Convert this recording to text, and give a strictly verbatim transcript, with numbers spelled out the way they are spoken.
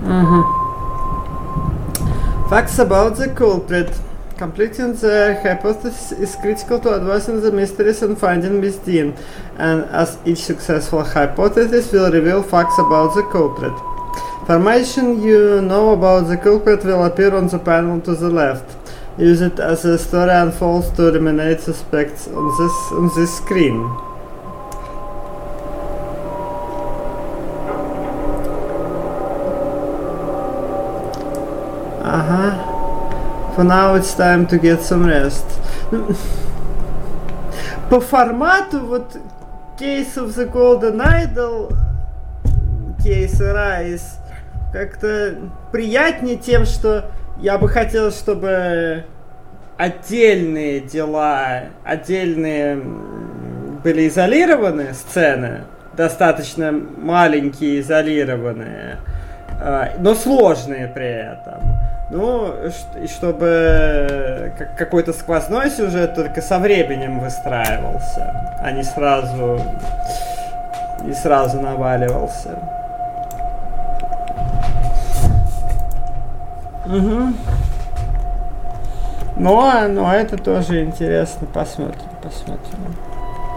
Mm-hmm. Facts about the culprit. Completing the hypothesis is critical to advancing the mysteries and finding within, and as each successful hypothesis will reveal facts about the culprit. Information you know about the culprit will appear on the panel to the left. Use it as the story unfolds to eliminate suspects on this on this screen. Uh-huh. For now it's time to get some rest. По формату вот Case of the Golden Idol, Case Arise, как-то приятнее тем, что я бы хотел, чтобы отдельные дела, отдельные были изолированные сцены, достаточно маленькие, изолированные, но сложные при этом. Ну, и чтобы какой-то сквозной сюжет только со временем выстраивался, а не сразу, не сразу наваливался. Угу. Ну, а, ну, это тоже интересно. Посмотрим, посмотрим.